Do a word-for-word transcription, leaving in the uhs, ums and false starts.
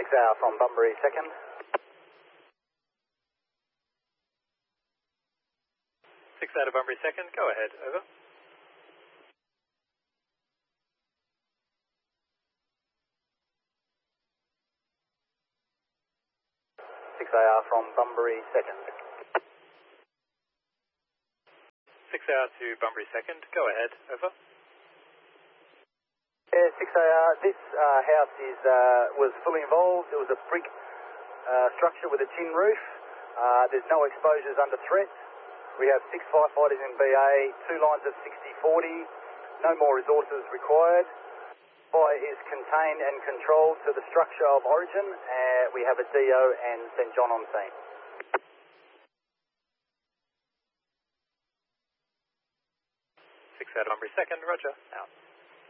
six hour from Bunbury second. six out of Bunbury second, go ahead, over. six A R from Bunbury second. six hour to Bunbury second, go ahead, over. Yeah, six A R, this uh, house is uh, was fully involved. It was a brick uh, structure with a tin roof. Uh, there's no exposures under threat. We have six firefighters in B A, two lines of sixty forty, no more resources required. Fire is contained and controlled to the structure of origin. Uh, we have a D O and Saint John on scene. six out of Bunbury second, roger, out.